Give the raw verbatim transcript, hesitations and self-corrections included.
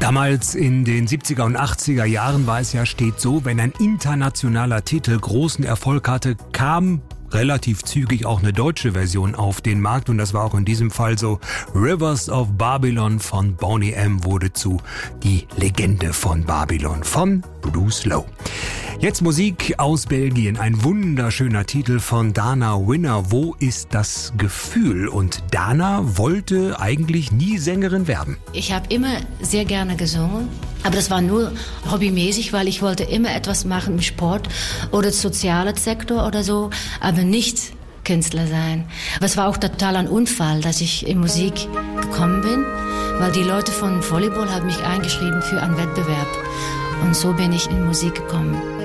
Damals in den siebziger und achtziger Jahren war es ja stets so, wenn ein internationaler Titel großen Erfolg hatte, kam relativ zügig auch eine deutsche Version auf den Markt und das war auch in diesem Fall so. Rivers of Babylon von Boney M. wurde zu Die Legende von Babylon von Bruce Lowe. Jetzt Musik aus Belgien, ein wunderschöner Titel von Dana Winner, Wo ist das Gefühl? Und Dana wollte eigentlich nie Sängerin werden. Ich habe immer sehr gerne gesungen, aber das war nur hobbymäßig, weil ich wollte immer etwas machen im Sport oder sozialen Sektor oder so, aber nicht Künstler sein. Aber es war auch total ein Unfall, dass ich in Musik gekommen bin, weil die Leute von Volleyball haben mich eingeschrieben für einen Wettbewerb und so bin ich in Musik gekommen.